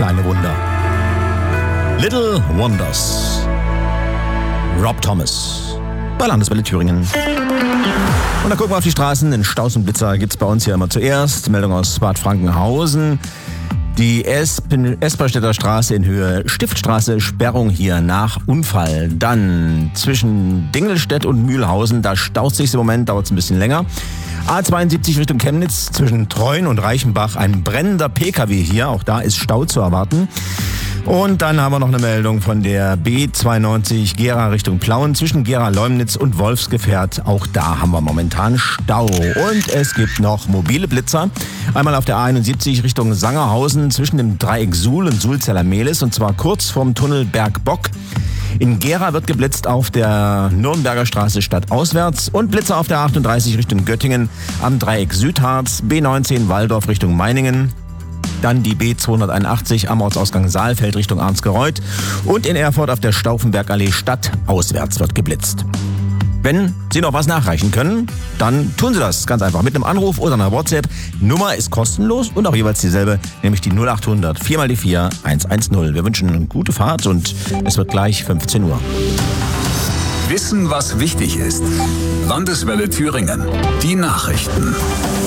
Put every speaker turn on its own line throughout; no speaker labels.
kleine Wunder. Little Wonders. Rob Thomas bei Landeswelle Thüringen. Und dann gucken wir auf die Straßen. Den Staus und Blitzer gibt es bei uns hier immer zuerst. Meldung aus Bad Frankenhausen. Die Esperstädter Straße in Höhe Stiftstraße, Sperrung hier nach Unfall. Dann zwischen Dingelstedt und Mühlhausen, da staut sich im Moment, dauert es ein bisschen länger. A72 Richtung Chemnitz zwischen Treuen und Reichenbach, ein brennender PKW hier, auch da ist Stau zu erwarten. Und dann haben wir noch eine Meldung von der B92 Gera Richtung Plauen zwischen Gera-Leumnitz und Wolfsgefährt. Auch da haben wir momentan Stau. Und es gibt noch mobile Blitzer. Einmal auf der A71 Richtung Sangerhausen zwischen dem Dreieck Suhl und Sulzeller-Mehlis und zwar kurz vorm Tunnel Bergbock. In Gera wird geblitzt auf der Nürnberger Straße stadtauswärts und Blitzer auf der 38 Richtung Göttingen am Dreieck Südharz, B19 Walldorf Richtung Meiningen. Dann die B281 am Ortsausgang Saalfeld Richtung Arnsgereuth und in Erfurt auf der Stauffenbergallee stadtauswärts wird geblitzt. Wenn Sie noch was nachreichen können, dann tun Sie das ganz einfach mit einem Anruf oder einer WhatsApp. Nummer ist kostenlos und auch jeweils dieselbe, nämlich die 0800 4x4 110. Wir wünschen eine gute Fahrt und es wird gleich 15 Uhr.
Wissen, was wichtig ist. Landeswelle Thüringen. Die Nachrichten.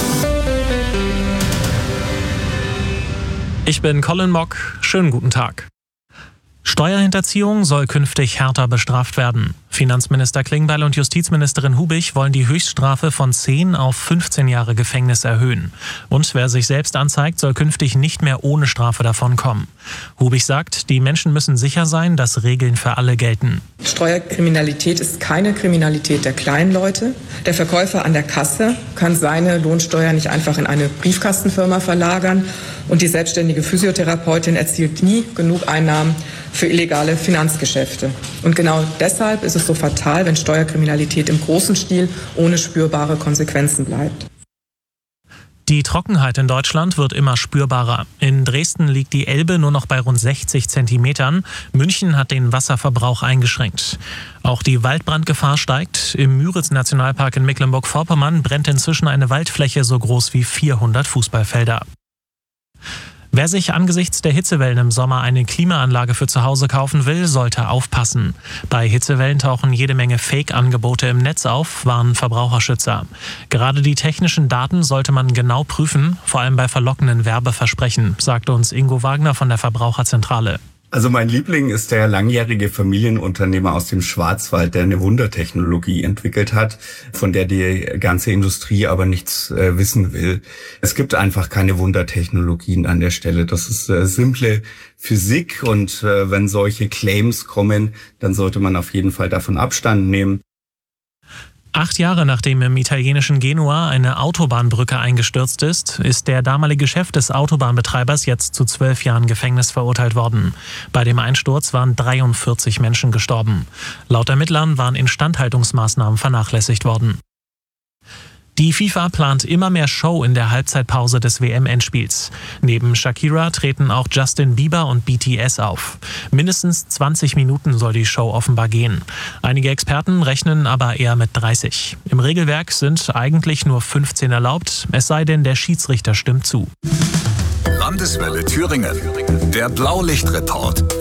Ich bin Colin Mock. Schönen guten Tag. Steuerhinterziehung soll künftig härter bestraft werden. Finanzminister Klingbeil und Justizministerin Hubig wollen die Höchststrafe von 10 auf 15 Jahre Gefängnis erhöhen. Und wer sich selbst anzeigt, soll künftig nicht mehr ohne Strafe davonkommen. Hubig sagt, die Menschen müssen sicher sein, dass Regeln für alle gelten.
Steuerkriminalität ist keine Kriminalität der kleinen Leute. Der Verkäufer an der Kasse kann seine Lohnsteuer nicht einfach in eine Briefkastenfirma verlagern. Und die selbstständige Physiotherapeutin erzielt nie genug Einnahmen für illegale Finanzgeschäfte. Und genau deshalb ist es so fatal, wenn Steuerkriminalität im großen Stil ohne spürbare Konsequenzen bleibt.
Die Trockenheit in Deutschland wird immer spürbarer. In Dresden liegt die Elbe nur noch bei rund 60 Zentimetern. München hat den Wasserverbrauch eingeschränkt. Auch die Waldbrandgefahr steigt. Im Müritz-Nationalpark in Mecklenburg-Vorpommern brennt inzwischen eine Waldfläche so groß wie 400 Fußballfelder. Wer sich angesichts der Hitzewellen im Sommer eine Klimaanlage für zu Hause kaufen will, sollte aufpassen. Bei Hitzewellen tauchen jede Menge Fake-Angebote im Netz auf, warnen Verbraucherschützer. Gerade die technischen Daten sollte man genau prüfen, vor allem bei verlockenden Werbeversprechen, sagte uns Ingo Wagner von der Verbraucherzentrale.
Also mein Liebling ist der langjährige Familienunternehmer aus dem Schwarzwald, der eine Wundertechnologie entwickelt hat, von der die ganze Industrie aber nichts wissen will. Es gibt einfach keine Wundertechnologien an der Stelle. Das ist simple Physik und wenn solche Claims kommen, dann sollte man auf jeden Fall davon Abstand nehmen.
8 Jahre nachdem im italienischen Genua eine Autobahnbrücke eingestürzt ist, ist der damalige Chef des Autobahnbetreibers jetzt zu 12 Jahren Gefängnis verurteilt worden. Bei dem Einsturz waren 43 Menschen gestorben. Laut Ermittlern waren Instandhaltungsmaßnahmen vernachlässigt worden. Die FIFA plant immer mehr Show in der Halbzeitpause des WM-Endspiels. Neben Shakira treten auch Justin Bieber und BTS auf. Mindestens 20 Minuten soll die Show offenbar gehen. Einige Experten rechnen aber eher mit 30. Im Regelwerk sind eigentlich nur 15 erlaubt, es sei denn, der Schiedsrichter stimmt zu.
Landeswelle Thüringen. Der Blaulichtreport.